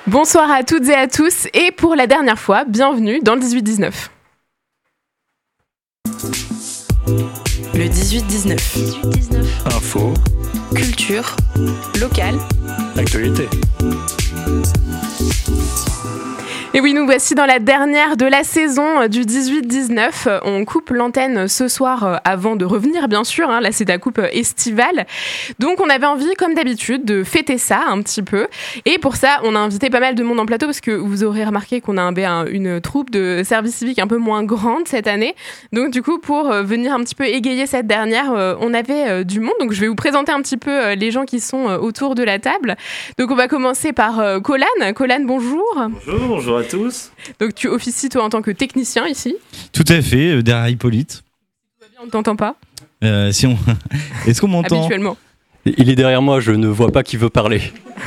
Bonsoir à toutes et à tous, et pour la dernière fois, bienvenue dans le 18-19. Le 18-19. 18-19. Info. Culture. Local. Actualité. Et oui, nous voici dans la dernière de la saison du 18-19. On coupe l'antenne ce soir avant de revenir, bien sûr. Là, c'est la coupe estivale. Donc, on avait envie, comme d'habitude, de fêter ça un petit peu. Et pour ça, on a invité pas mal de monde en plateau parce que vous aurez remarqué qu'on a une troupe de service civique un peu moins grande cette année. Donc, du coup, pour venir un petit peu égayer cette dernière, on avait du monde. Donc, je vais vous présenter un petit peu les gens qui sont autour de la table. Donc, on va commencer par Colan. Colan, bonjour. Bonjour à tous. Donc tu officies toi en tant que technicien ici. Tout à fait, derrière Hippolyte. On ne t'entend pas Est-ce qu'on m'entend habituellement? Il est derrière moi, je ne vois pas qui veut parler.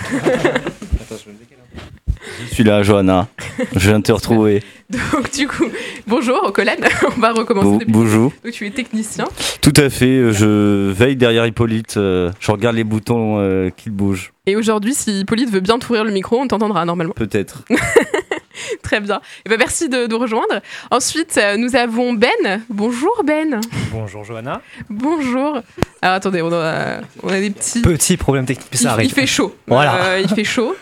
Je suis là, Johanna. Je viens de te retrouver. Donc du coup, bonjour Colan, on va recommencer. Bonjour. Donc tu es technicien. Tout à fait, je veille derrière Hippolyte, je regarde les boutons qu'il bouge. Et aujourd'hui, si Hippolyte veut bien t'ouvrir le micro, on t'entendra normalement. Peut-être. Très bien. Et ben merci de nous rejoindre. Ensuite, nous avons Ben. Bonjour Ben. Bonjour Johanna. Bonjour. Alors attendez, on a des petits problèmes techniques, ça arrive. Il fait chaud. Voilà. Il fait chaud.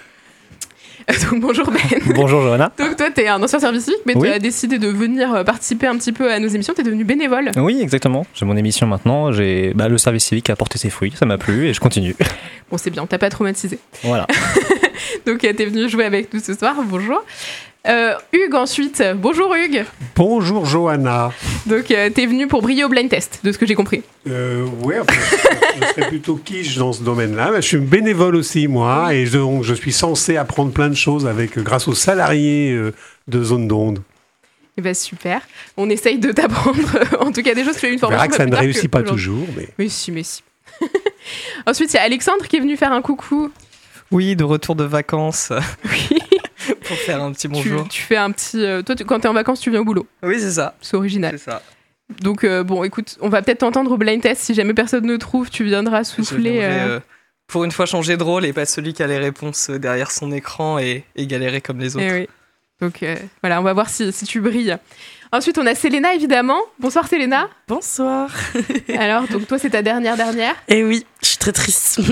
Donc bonjour Ben. Bonjour Johanna. Donc toi t'es un ancien service civique, mais oui. tu as décidé de venir participer un petit peu à nos émissions, t'es devenu bénévole. Oui, exactement, j'ai mon émission maintenant, le service civique a porté ses fruits, ça m'a plu et je continue. Bon c'est bien, t'as pas traumatisé. Voilà. Donc t'es venu jouer avec nous ce soir, bonjour. Hugues ensuite, bonjour Hugues. Bonjour Johanna. Donc t'es venu pour briller au blind test, de ce que j'ai compris. Ouais, je serais plutôt quiche dans ce domaine-là. Je suis bénévole aussi moi, et donc je suis censé apprendre plein de choses grâce aux salariés de Zone d'Onde. Et ben super, on essaye de t'apprendre en tout cas des choses, tu as une formation. On verra que ça ne réussit pas toujours. Mais si. Ensuite il y a Alexandre qui est venu faire un coucou. Oui, de retour de vacances. Oui. Pour faire un petit bonjour. Tu fais un petit... Toi, quand t'es en vacances, tu viens au boulot. Oui, c'est ça. C'est original. C'est ça. Donc, bon, écoute, on va peut-être t'entendre au blind test. Si jamais personne ne trouve, tu viendras souffler. Pour une fois, changer de rôle et pas celui qui a les réponses derrière son écran et galérer comme les autres. Oui. Donc, voilà, on va voir si tu brilles. Ensuite, on a Selena, évidemment. Bonsoir, Selena. Bonsoir. Alors, donc toi, c'est ta dernière. Eh oui, je suis très triste.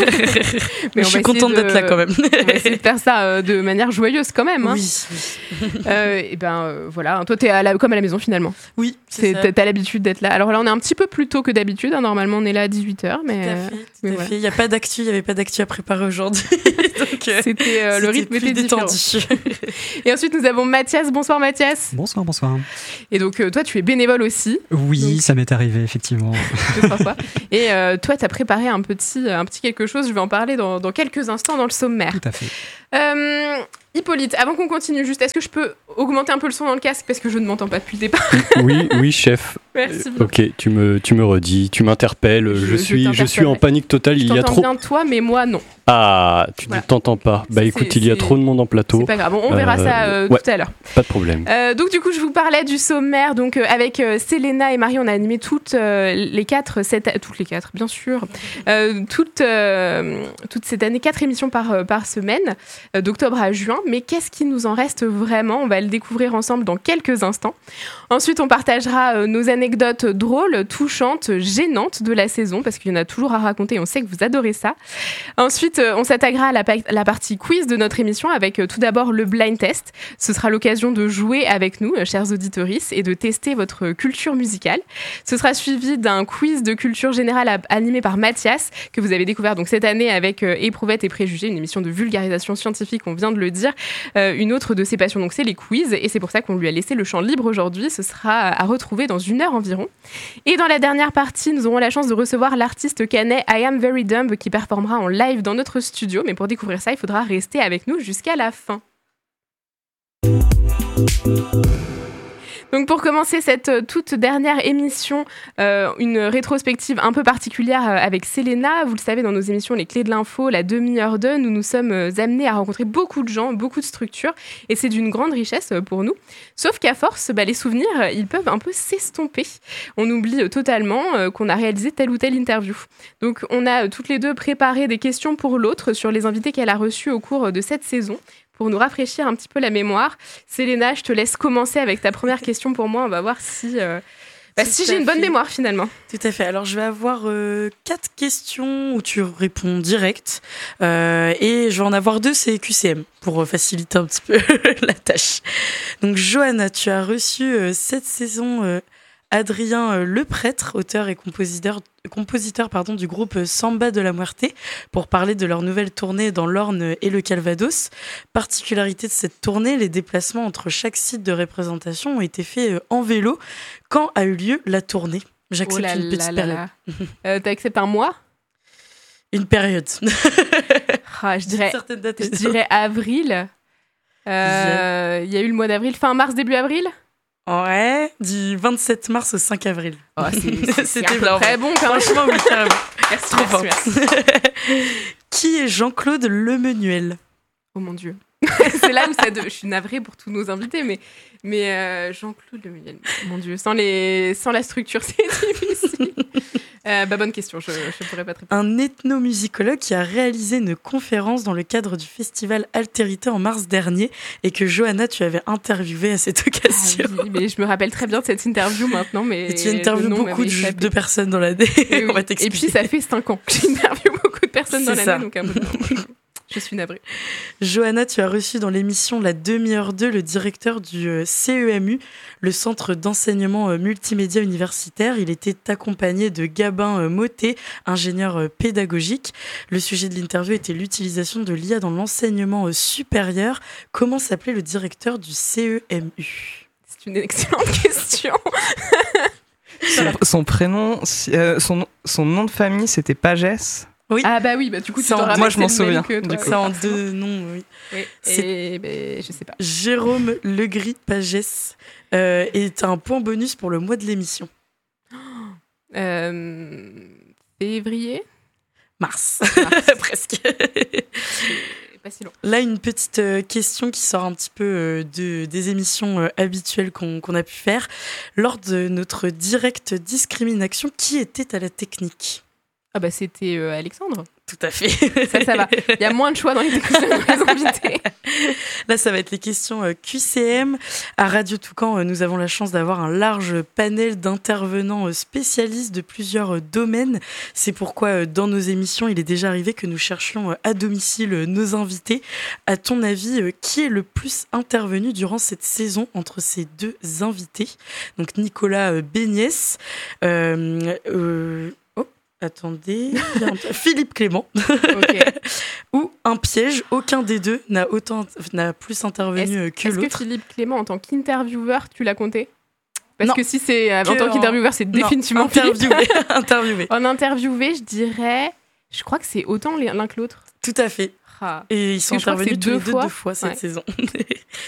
Mais je suis contente d'être là quand même. On va essayer de faire ça de manière joyeuse quand même. Hein. Oui. Et voilà, toi, t'es comme à la maison finalement. Oui, c'est ça. T'as l'habitude d'être là. Alors là, on est un petit peu plus tôt que d'habitude. Hein. Normalement, on est là à 18h. Mais, tout à fait. Il n'y a pas d'actu, il n'y avait pas d'actu à préparer aujourd'hui. Donc, c'était le rythme était différent. Et ensuite, nous avons Mathias. Bonsoir Mathias. Bonsoir. Et donc, toi, tu es bénévole aussi. Oui, donc... ça m'est arrivé, effectivement. Et toi, tu as préparé un petit quelque chose. Je vais en parler dans quelques instants dans le sommaire. Tout à fait. Hippolyte, avant qu'on continue, juste, est-ce que je peux augmenter un peu le son dans le casque parce que je ne m'entends pas depuis le départ? Oui, chef. Merci. Ok, tu me redis, tu m'interpelles. Je suis en panique totale. Il y a trop. Bien toi, mais moi non. Ah, tu ne t'entends pas. Bah écoute, il y a trop de monde en plateau. C'est pas grave, on verra ça tout à l'heure. Pas de problème. Donc du coup, je vous parlais du sommaire. Donc avec Selena et Marie, on a animé toutes les quatre, bien sûr, toute cette année, 4 émissions par semaine, d'octobre à juin. Mais qu'est-ce qui nous en reste vraiment? On va le découvrir ensemble dans quelques instants. Ensuite, on partagera nos anecdotes drôles, touchantes, gênantes de la saison, parce qu'il y en a toujours à raconter et on sait que vous adorez ça. Ensuite, on s'attaquera à la partie quiz de notre émission avec tout d'abord le blind test. Ce sera l'occasion de jouer avec nous, chers auditoristes, et de tester votre culture musicale. Ce sera suivi d'un quiz de culture générale animé par Mathias, que vous avez découvert donc cette année avec Éprouvette et Préjugés, une émission de vulgarisation scientifique, on vient de le dire. Une autre de ses passions, donc c'est les quiz, et c'est pour ça qu'on lui a laissé le champ libre aujourd'hui. Ce sera à retrouver dans 1 heure environ. Et dans la dernière partie, nous aurons la chance de recevoir l'artiste canet I Am Very Dumb qui performera en live dans notre studio. Mais pour découvrir ça, il faudra rester avec nous jusqu'à la fin. Donc pour commencer cette toute dernière émission, une rétrospective un peu particulière avec Selena. Vous le savez, dans nos émissions Les Clés de l'Info, la demi-heure de, nous nous sommes amenés à rencontrer beaucoup de gens, beaucoup de structures, et c'est d'une grande richesse pour nous. Sauf qu'à force, les souvenirs, ils peuvent un peu s'estomper. On oublie totalement qu'on a réalisé telle ou telle interview. Donc on a toutes les deux préparé des questions pour l'autre sur les invités qu'elle a reçus au cours de cette saison, pour nous rafraîchir un petit peu la mémoire. Célena, je te laisse commencer avec ta première question pour moi. On va voir si j'ai une bonne mémoire finalement. Tout à fait. Alors, je vais avoir 4 questions où tu réponds direct. Et je vais en avoir 2, c'est QCM, pour faciliter un petit peu la tâche. Donc, Johanna, tu as reçu cette saison Adrien Leprêtre, auteur et compositeur du groupe Samba de la Muerte, pour parler de leur nouvelle tournée dans l'Orne et le Calvados. Particularité de cette tournée, les déplacements entre chaque site de représentation ont été faits en vélo. Quand a eu lieu la tournée ? J'accepte une petite période. T'acceptes un mois ? Une période. Je dirais avril. Il y a eu le mois d'avril, fin mars, début avril ? Ouais, du 27 mars au 5 avril. Oh, c'était très bon quand même. Franchement, oui, carrément. Merci, trop fort. merci. Qui est Jean-Claude Lemenuel ? Oh mon Dieu. C'est là où je suis navrée pour tous nos invités, mais Jean-Claude Lemenuel, mon Dieu, sans la structure, c'est difficile. Bonne question, je pourrais pas te répondre. Un ethnomusicologue qui a réalisé une conférence dans le cadre du festival Altérité en mars dernier et que Johanna, tu avais interviewé à cette occasion. Ah oui, mais je me rappelle très bien de cette interview maintenant. Mais et tu interviews beaucoup de personnes dans l'année. On va t'expliquer. Et puis ça fait 5 ans que j'interviewe beaucoup de personnes dans l'année, donc un peu je suis navrée. Johanna, tu as reçu dans l'émission La Demi-heure 2 le directeur du CEMU, le Centre d'enseignement multimédia universitaire. Il était accompagné de Gabin Motet, ingénieur pédagogique. Le sujet de l'interview était l'utilisation de l'IA dans l'enseignement supérieur. Comment s'appelait le directeur du CEMU ? C'est une excellente question. Son prénom, son nom de famille, c'était Pagès. Oui. Ah bah oui, du coup tu t'en rappelles. Moi je m'en souviens. C'est en 2 noms, oui. Et je sais pas. Jérôme Legris Pagès est un point bonus pour le mois de l'émission. Février ? Mars. Presque. Pas si long. Là, une petite question qui sort un petit peu des émissions habituelles qu'on a pu faire. Lors de notre direct discrimination, qui était à la technique ? Ah bah c'était Alexandre. Tout à fait. Ça va. Il y a moins de choix dans les questions de les invités. Là, ça va être les questions QCM. À Radio Toucan, nous avons la chance d'avoir un large panel d'intervenants spécialistes de plusieurs domaines. C'est pourquoi, dans nos émissions, il est déjà arrivé que nous cherchions à domicile nos invités. À ton avis, qui est le plus intervenu durant cette saison entre ces deux invités ? Donc, Nicolas Béniès. Attendez, Philippe Clément. Okay. Ou un piège, aucun des deux n'a plus intervenu que l'autre. Est-ce que Philippe Clément, en tant qu'intervieweur, tu l'as compté ? Parce non. que si c'est en tant qu'intervieweur, c'est définitivement interviewé. En interviewé, je crois que c'est autant l'un que l'autre. Tout à fait. Ah. Et ils sont intervenus deux fois cette saison.